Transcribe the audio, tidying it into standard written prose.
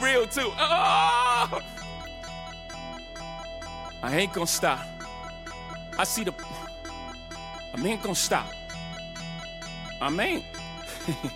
real too. Oh! I ain't gonna stop. I ain't gonna stop. I ain't.